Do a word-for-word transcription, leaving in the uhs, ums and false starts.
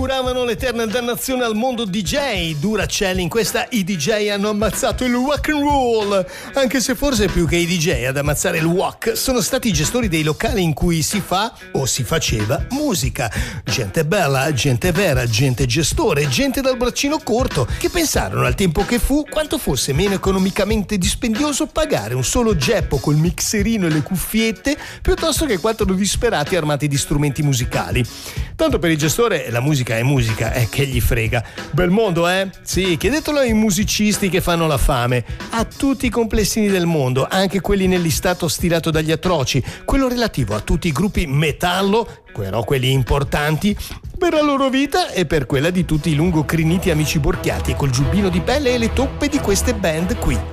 auguravano l'eterna dannazione al mondo D J. Duracelli in questa I D J hanno ammazzato il rock and roll, anche se forse più che i D J ad ammazzare il rock sono stati i gestori dei locali in cui si fa o si faceva musica. Gente bella, gente vera, gente gestore, gente dal braccino corto, che pensarono al tempo che fu quanto fosse meno economicamente dispendioso pagare un solo geppo col mixerino e le cuffiette piuttosto che quattro disperati armati di strumenti musicali. Tanto per il gestore la musica è musica, eh, che gli frega. Bel mondo, eh? Sì, chiedetelo ai musicisti che fanno la fame, a tutti i complessini del mondo, anche quelli nel listato stilato dagli atroci, quello relativo a tutti i gruppi metallo, però quelli importanti, per la loro vita e per quella di tutti i lungocriniti amici borchiati e col giubbino di pelle e le toppe di queste band qui.